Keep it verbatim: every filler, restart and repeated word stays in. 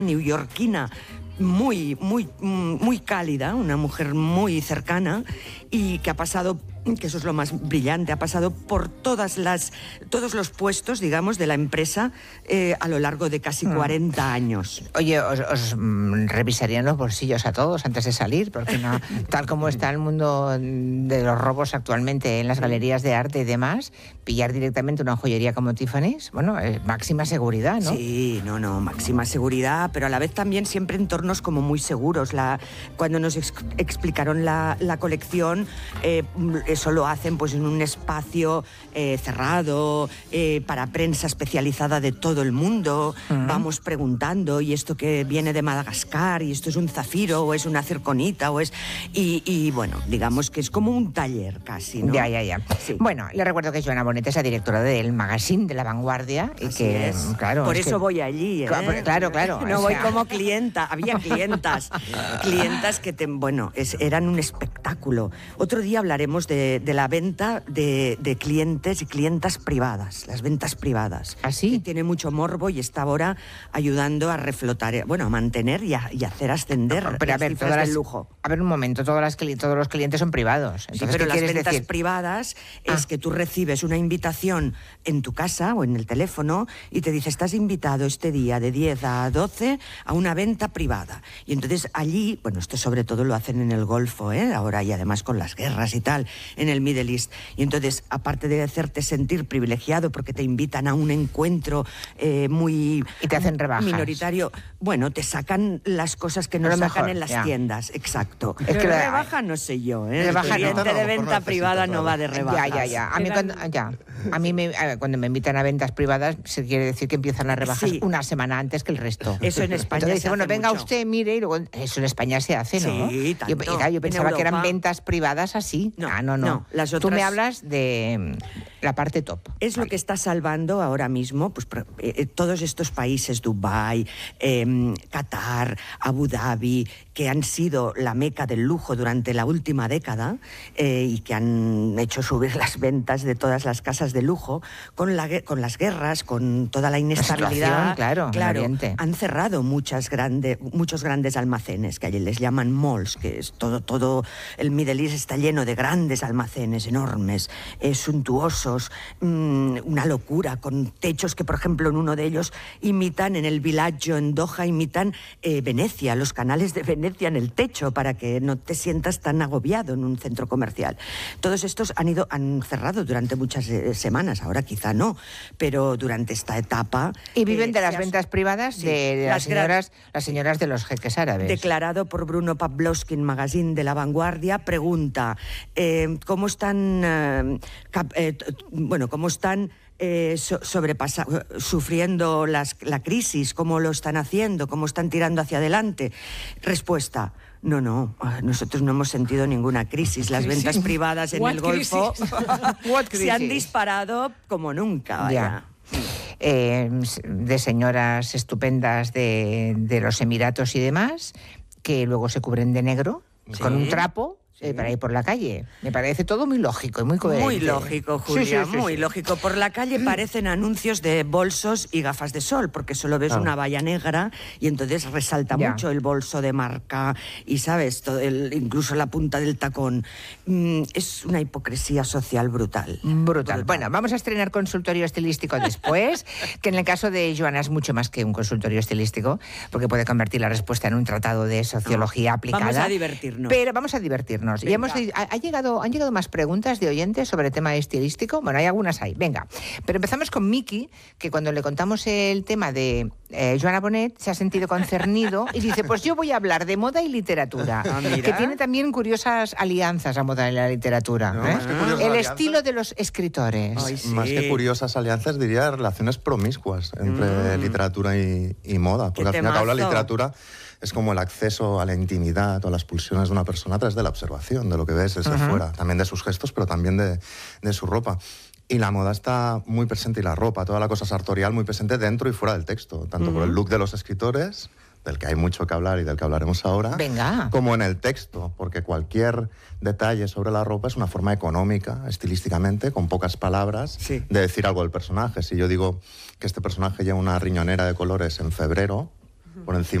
neoyorquina, muy, muy, muy cálida, una mujer muy cercana y que ha pasado, que eso es lo más brillante, ha pasado por todas las, todos los puestos, digamos, de la empresa eh, a lo largo de casi cuarenta años. Oye, os, os mm, revisarían los bolsillos a todos antes de salir, porque no, tal como está el mundo de los robos actualmente en las galerías de arte y demás, pillar directamente una joyería como Tiffany's, bueno, es máxima seguridad, ¿no? Sí, no, no, máxima seguridad, pero a la vez también siempre entornos como muy seguros. La, cuando nos ex, explicaron la, la colección, eh, eso lo hacen pues en un espacio eh, cerrado, eh, para prensa especializada de todo el mundo. Uh-huh. Vamos preguntando, y esto que viene de Madagascar, y esto es un zafiro, o es una circonita, o es... Y, y bueno, digamos que es como un taller casi, ¿no? Ya, ya, ya. Sí. Bueno, le recuerdo que Joana Bonet es la directora del magazine de La Vanguardia. Y Así que, es. claro, Por es eso que... voy allí, ¿eh? Claro, claro. No o voy sea... como clienta. Había clientas. clientas que, te, bueno, es, eran un espectáculo. Otro día hablaremos de, de la venta de, de clientes y clientas privadas, las ventas privadas. ¿Ah, sí? Que tiene mucho morbo y está ahora ayudando a reflotar, bueno, a mantener y a, y hacer ascender no, pero las a ver, cifras todas las, del lujo. A ver, un momento, todas las, todos los clientes son privados. Entonces, sí, pero ¿qué las quieres ventas decir? privadas Ah. es que tú recibes una invitación en tu casa o en el teléfono y te dice, estás invitado este día de diez a doce a una venta privada. Y entonces allí, bueno, esto sobre todo lo hacen en el Golfo, ¿eh? Ahora, y además con las guerras y tal, en el Middle East. Y entonces, aparte de hacerte sentir privilegiado porque te invitan a un encuentro eh, muy... Y te hacen rebajas. Minoritario, bueno, te sacan las cosas que no Lo sacan mejor, en las ya. tiendas, exacto. Es que Pero la- rebaja no sé yo, ¿eh? Rebaja el no. cliente de No, venta no privada necesitas, no va de claro. rebajas. Ya, ya, ya. A mí, cuando, ya. A mí me, a ver, cuando me invitan a ventas privadas, se quiere decir que empiezan las rebajas Sí. una semana antes que el resto. Eso en España Entonces se dice, bueno, hace venga mucho. usted, mire, y luego eso en España se hace, ¿no? Sí, Yo, tanto. y claro, yo En pensaba que eran Europa- ventas privadas así. No, ah, no, no. no, las Tú otras- me hablas de mm, la parte top. Es lo Vale. que está salvando ahora mismo pues, pro- eh, todos estos países, Dubái, eh, Qatar, Abu Dhabi, que han sido la meca del lujo durante la última década eh, y que han hecho subir las ventas de todas las casas de lujo con, la, gue- con las guerras, con toda la inestabilidad. situación, claro, en Oriente. Han cerrado muchas grande, muchos grandes almacenes, que allí les llaman malls, que es todo, todo el Middle East está lleno de grandes almacenes enormes, eh, suntuosos, mmm, una locura, con techos que, por ejemplo, en uno de ellos imitan, en el Villaggio, en Doha, imitan eh, Venecia, los canales de Venecia en el techo, para que no te sientas tan agobiado en un centro comercial. Todos estos han ido, han cerrado durante muchas eh, semanas, ahora quizá no, pero durante esta etapa... Y viven eh, de las se ha- ventas privadas Sí, de, de las, las gran- señoras, las señoras de los jeques árabes. Declarado por Bruno Pavlovsky, Magazine de La Vanguardia, pregunta eh, cómo están, eh, cap- eh, t- bueno, cómo están eh, so- sobrepasa- sufriendo las- la crisis, cómo lo están haciendo, cómo están tirando hacia adelante. Respuesta: no, no, nosotros no hemos sentido ninguna crisis. Las ventas privadas en What el Golfo What se han crisis? disparado como nunca. Vaya. Ya. Eh, de señoras estupendas de, de los Emiratos y demás, que luego se cubren de negro, Sí. con un trapo, eh, para ir por la calle. Me parece todo muy lógico y muy coherente. Muy lógico, Sí, Julia, sí, sí, muy sí. lógico. Por la calle parecen anuncios de bolsos y gafas de sol, porque solo ves Claro. una valla negra y entonces resalta Ya. mucho el bolso de marca y, ¿sabes? Todo el- incluso la punta del tacón. Mm, es una hipocresía social brutal. Brutal. Bueno, vamos a estrenar consultorio estilístico después, que en el caso de Joana es mucho más que un consultorio estilístico, porque puede convertir la respuesta en un tratado de sociología aplicada. Vamos a divertirnos. Pero vamos a divertirnos. Y Venga. hemos, ha, ha llegado, han llegado más preguntas de oyentes sobre el tema estilístico. Bueno, hay algunas ahí. Venga. Pero empezamos con Miki, que cuando le contamos el tema de eh, Joana Bonet se ha sentido concernido y dice, pues yo voy a hablar de moda y literatura, Ah, mira. que tiene también curiosas alianzas la moda y la literatura. No, ¿eh? más que curiosas El alianzas. estilo de los escritores. Ay, sí. Más que curiosas alianzas, diría relaciones promiscuas entre literatura y, y moda. Qué Porque al fin y al cabo la temazo. literatura es como el acceso a la intimidad o a las pulsiones de una persona a través de la observación, de lo que ves desde fuera, también de sus gestos, pero también de, de su ropa. Y la moda está muy presente, y la ropa, toda la cosa sartorial, muy presente dentro y fuera del texto, tanto por el look de los escritores, del que hay mucho que hablar y del que hablaremos ahora, Venga. como en el texto, porque cualquier detalle sobre la ropa es una forma económica, estilísticamente, con pocas palabras, Sí. de decir algo del personaje. Si yo digo que este personaje lleva una riñonera de colores en febrero, por encima